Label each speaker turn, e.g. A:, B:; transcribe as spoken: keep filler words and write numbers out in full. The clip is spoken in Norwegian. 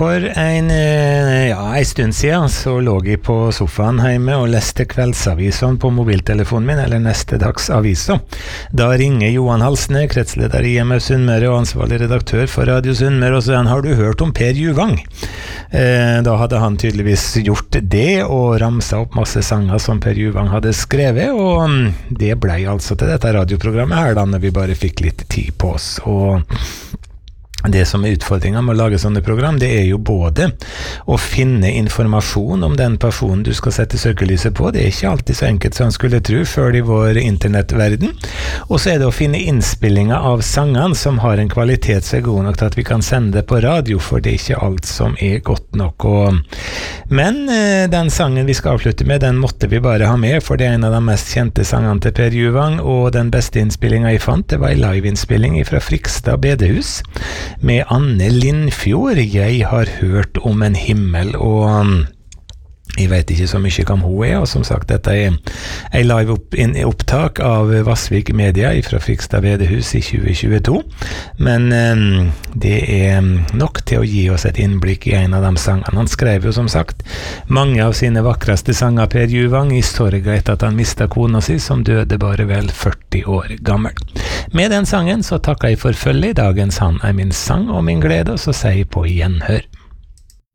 A: For en, ja, en stund siden så lå jeg på sofaen hjemme og leste kveldsavisen på mobiltelefonen min, eller neste dags aviser. Da ringer Johan Halsne, kretsleder i M F Sunnmøre og ansvarlig redaktør for Radio Sunnmøre, og så har du hørt om Per Juvang? Eh, da hadde han tydeligvis gjort det, og ramsa opp masse sanger som Per Juvang hadde skrevet, og det ble altså til dette radioprogrammet her da, når vi bare fikk litt tid på oss. Og det som er utfordringen med å lage sånne program, det er jo både å finne informasjon om den personen du skal sette søkelyset på. Det er ikke alltid så enkelt som man skulle tro før i vår internettverden. Og så er det å finne innspillinger av sangene som har en kvalitet som er god nok til at vi kan sende det på radio, for det er ikke alt som er godt nok. Og men eh, den sangen vi skal avslutte med, den måtte vi bare ha med, for det er en av de mest kjente sangene til Per Juvang, og den beste innspillingen jeg fant, det var en liveinnspilling fra Frikstad bedehus, med Anne Lindfjord. Jeg har hørt om en himmel, og jeg vet ikke så mye om hun er, og som sagt, dette er en live opp, in, opptak av Vassvik Media fra Frikstad bedehus i tjue tjueto, men um, det er nok til å gi oss et innblikk i en av de sangene. Han skrev jo som sagt mange av sine vakreste sanger, Per Juvang, i sorga etter at han mistet kona si, som døde bare vel førti år gammel. Med den sangen så takker jeg for følge. Dagens Han er min sang og min glede, og så sier jeg på gjenhør.